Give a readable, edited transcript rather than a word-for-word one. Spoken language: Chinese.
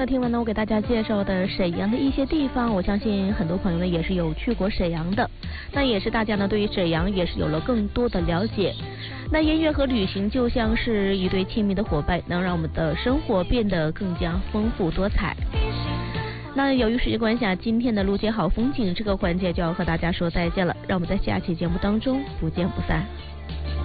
那听完呢，我给大家介绍的沈阳的一些地方，我相信很多朋友呢也是有去过沈阳的，那也是大家呢对于沈阳也是有了更多的了解。那音乐和旅行就像是一对亲密的伙伴，能让我们的生活变得更加丰富多彩。那由于时间关系啊，今天的路街好风景这个环节就要和大家说再见了，让我们在下期节目当中不见不散。